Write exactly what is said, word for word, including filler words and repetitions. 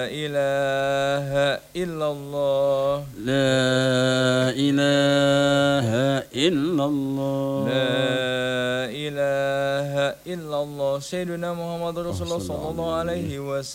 إله إلا الله لا إله إلا الله لا إله إلا الله سيدنا محمد رسول الله صلى الله عليه وسلم